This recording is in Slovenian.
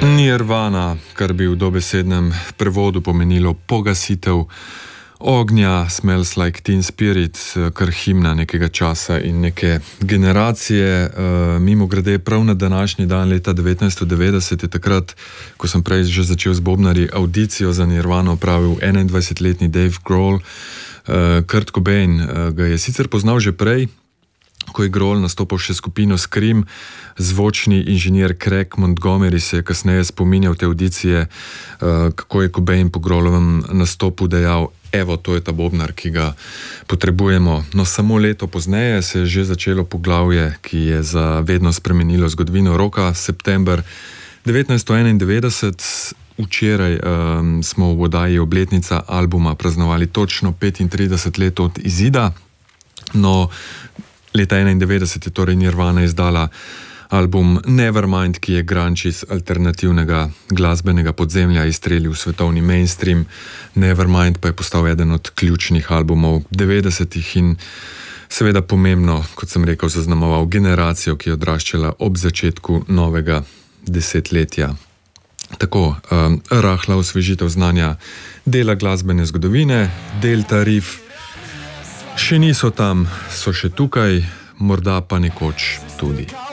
Nirvana, kar bi v dobesednem prevodu pomenilo pogasitev ognja, Smells Like Teen Spirit, kar himna nekega časa in neke generacije. Mimogrede, prav na današnji dan leta 1990 je takrat, ko sem prej že začel z bobnarji, audicijo za Nirvano opravil 21-letni Dave Grohl. Kurt Cobain ga je sicer poznal že prej, ko je Grohl nastopal še skupino Scream. Zvočni inženir Craig Montgomery se je kasneje spominjal te audicije, kako je Cobain po Grohlovem nastopu dejal: "Evo, to je ta bobnar, ki ga potrebujemo." No, samo leto pozneje se je že začelo poglavje, ki je za vedno spremenilo zgodovino roka. September 1991, včeraj smo v oddaji Obletnica albuma praznovali točno 35 let od izida. No, leta 1991 je torej Nirvana izdala album Nevermind, ki je grunge iz alternativnega glasbenega podzemlja izstrelil v svetovni mainstream. Nevermind pa je postal eden od ključnih albumov 90-ih in seveda pomembno, kot sem rekel, zaznamoval generacijo, ki je odraščala ob začetku novega desetletja. Tako, rahla osvežitev znanja dela glasbene zgodovine. Delta Riff še niso tam, so še tukaj, morda pa nekoč tudi.